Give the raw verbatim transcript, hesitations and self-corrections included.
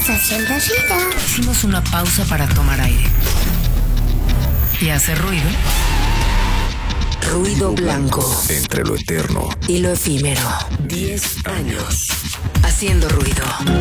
haciendo ruido. Hicimos una pausa para tomar aire. ¿Y hacer ruido? Ruido blanco. Entre lo eterno Y lo efímero. Diez años. Haciendo ruido.